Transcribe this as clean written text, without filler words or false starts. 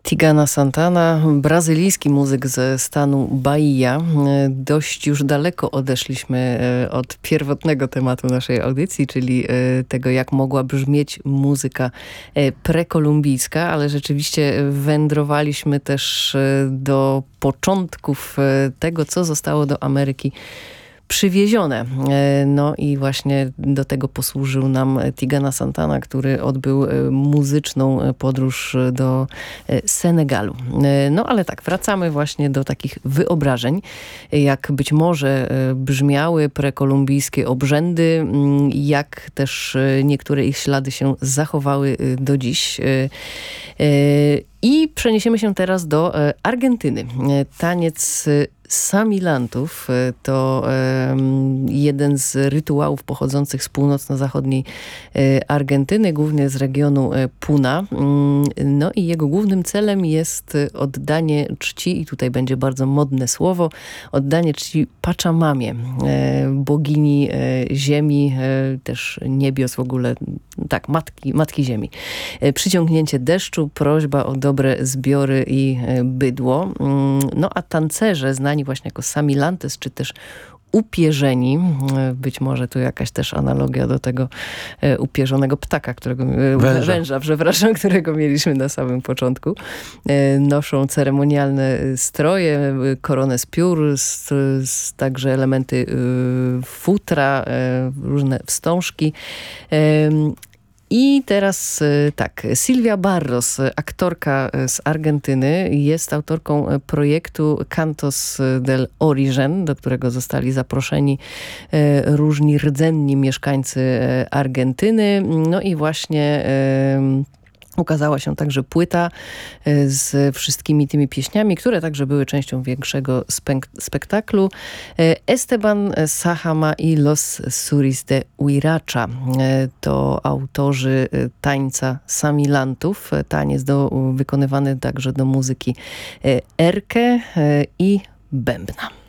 Tigana Santana, brazylijski muzyk ze stanu Bahia. Dość już daleko odeszliśmy od pierwotnego tematu naszej audycji, czyli tego, jak mogła brzmieć muzyka prekolumbijska, ale rzeczywiście wędrowaliśmy też do początków tego, co zostało do Ameryki przywiezione. No i właśnie do tego posłużył nam Tigana Santana, który odbył muzyczną podróż do Senegalu. No ale tak, wracamy właśnie do takich wyobrażeń, jak być może brzmiały prekolumbijskie obrzędy, jak też niektóre ich ślady się zachowały do dziś. I przeniesiemy się teraz do Argentyny. Taniec Samilantów to jeden z rytuałów pochodzących z północno-zachodniej Argentyny, głównie z regionu Puna. No i jego głównym celem jest oddanie czci, i tutaj będzie bardzo modne słowo, oddanie czci Pachamamie, bogini ziemi, też niebios w ogóle, tak, matki ziemi. Przyciągnięcie deszczu, prośba o dobre zbiory i bydło. No a tancerze znani właśnie jako Samilantes, czy też upierzeni, być może tu jakaś też analogia do tego upierzonego ptaka, węża, przepraszam, którego mieliśmy na samym początku. Noszą ceremonialne stroje, koronę z piór, także elementy futra, różne wstążki. I teraz tak, Silvia Barros, aktorka z Argentyny, jest autorką projektu Cantos del Origen, do którego zostali zaproszeni różni rdzenni mieszkańcy Argentyny. No i właśnie ukazała się także płyta z wszystkimi tymi pieśniami, które także były częścią większego spektaklu. Esteban Sahama i Los Suris de Huiracha to autorzy tańca Samilantów. Taniec wykonywany także do muzyki erke i bębna.